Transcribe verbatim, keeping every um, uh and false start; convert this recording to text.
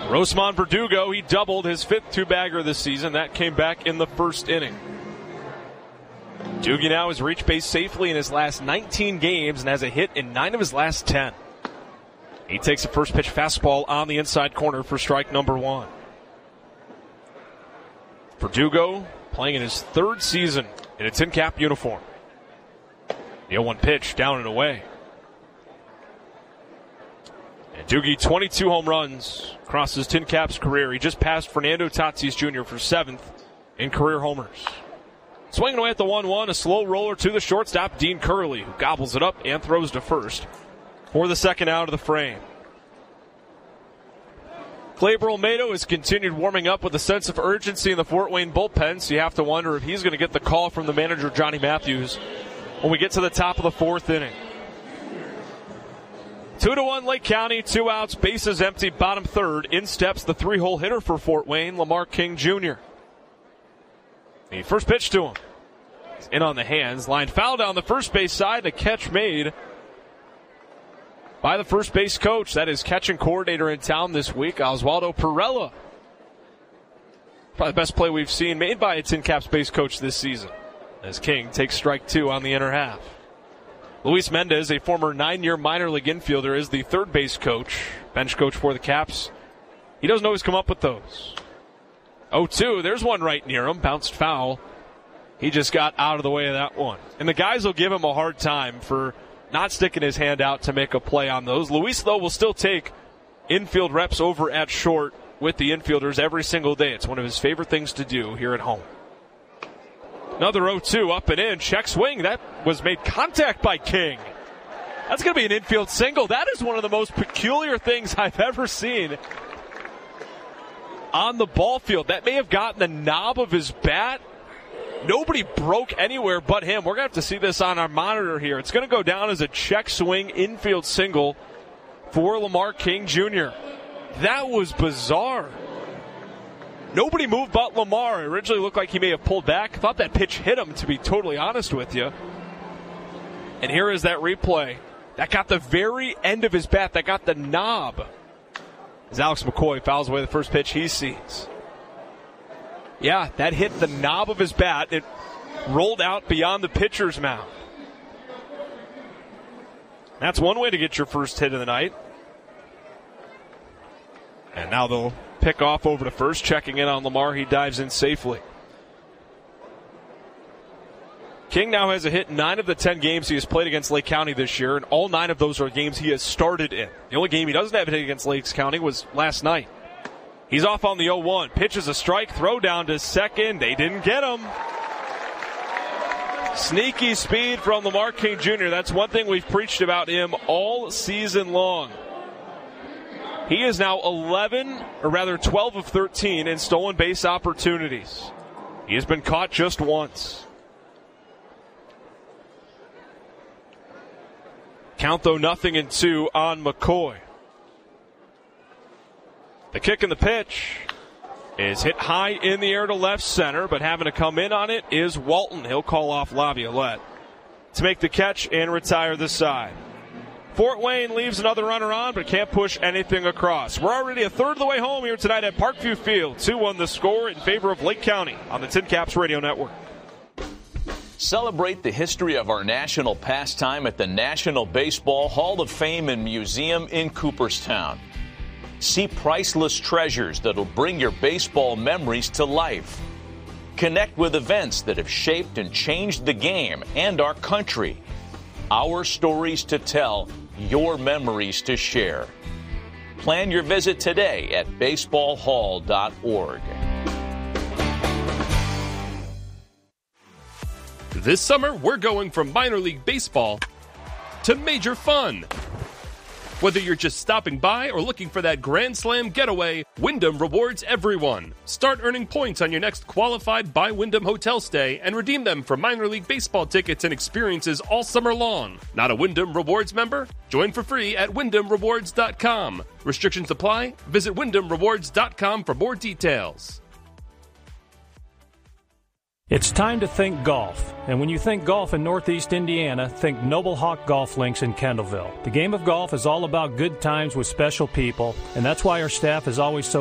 Rosman Verdugo, he doubled his fifth two-bagger this season. That came back in the first inning. Doogie now has reached base safely in his last nineteen games and has a hit in nine of his last ten. He takes a first pitch fastball on the inside corner for strike number one. Verdugo playing in his third season in a tin cap uniform. The oh one pitch down and away. And Doogie, twenty-two home runs across his tin caps career. He just passed Fernando Tatis Junior for seventh in career homers. Swinging away at the one one, a slow roller to the shortstop, Dean Curley, who gobbles it up and throws to first for the second out of the frame. Gleyber Olmedo has continued warming up with a sense of urgency in the Fort Wayne bullpen, so you have to wonder if he's going to get the call from the manager, Johnny Matthews, when we get to the top of the fourth inning. Two to one Lake County, two outs, bases empty, bottom third. In steps the three-hole hitter for Fort Wayne, Lamar King Junior The first pitch to him. He's in on the hands. Line foul down the first base side. A catch made by the first base coach. That is catching coordinator in town this week, Oswaldo Perella. Probably the best play we've seen made by a Tin Caps base coach this season, as King takes strike two on the inner half. Luis Mendez, a former nine-year minor league infielder, is the third base coach, bench coach for the Caps. He doesn't always come up with those. oh two, there's one right near him, bounced foul. He just got out of the way of that one. And the guys will give him a hard time for not sticking his hand out to make a play on those. Luis, though, will still take infield reps over at short with the infielders every single day. It's one of his favorite things to do here at home. Another oh two, up and in, check swing. That was made contact by King. That's going to be an infield single. That is one of the most peculiar things I've ever seen on the ball field. That may have gotten the knob of his bat. Nobody broke anywhere but him. We're going to have to see this on our monitor here. It's going to go down as a check swing infield single for Lamar King Junior That was bizarre. Nobody moved but Lamar. It originally looked like he may have pulled back. Thought that pitch hit him, to be totally honest with you. And here is that replay. That got the very end of his bat. That got the knob. As Alex McCoy fouls away the first pitch he sees. Yeah, that hit the knob of his bat. It rolled out beyond the pitcher's mound. That's one way to get your first hit of the night. And now they'll pick off over to first, checking in on Lamar. He dives in safely. King now has a hit in nine of the ten games he has played against Lake County this year, and all nine of those are games he has started in. The only game he doesn't have a hit against Lake County was last night. He's off on the oh one. Pitches a strike, throw down to second. They didn't get him. Sneaky speed from Lamar King Junior That's one thing we've preached about him all season long. He is now eleven, or rather twelve of thirteen in stolen base opportunities. He has been caught just once. Count, though, nothing in two on McCoy. The kick and the pitch is hit high in the air to left center, but having to come in on it is Walton. He'll call off Laviolette to make the catch and retire the side. Fort Wayne leaves another runner on, but can't push anything across. We're already a third of the way home here tonight at Parkview Field. two one the score in favor of Lake County on the Tin Caps Radio Network. Celebrate the history of our national pastime at the National Baseball Hall of Fame and Museum in Cooperstown. See priceless treasures that'll bring your baseball memories to life. Connect with events that have shaped and changed the game and our country. Our stories to tell, your memories to share. Plan your visit today at baseball hall dot org. This summer, we're going from minor league baseball to major fun. Whether you're just stopping by or looking for that Grand Slam getaway, Wyndham rewards everyone. Start earning points on your next qualified by Wyndham hotel stay and redeem them for minor league baseball tickets and experiences all summer long. Not a Wyndham Rewards member? Join for free at wyndham rewards dot com. Restrictions apply. Visit wyndham rewards dot com for more details. It's time to think golf. And when you think golf in Northeast Indiana, think Noble Hawk Golf Links in Kendallville. The game of golf is all about good times with special people, and that's why our staff is always so